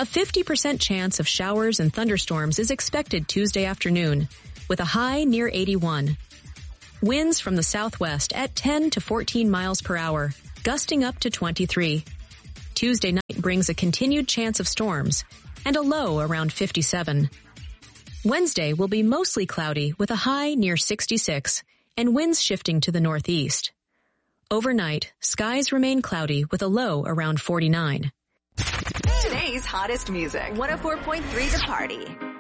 A 50% chance of showers and thunderstorms is expected Tuesday afternoon, with a high near 81. Winds from the southwest at 10 to 14 miles per hour, gusting up to 23. Tuesday night brings a continued chance of storms and a low around 57. Wednesday will be mostly cloudy with a high near 66 and winds shifting to the northeast. Overnight, skies remain cloudy with a low around 49. Today's hottest music. 104.3 The Party.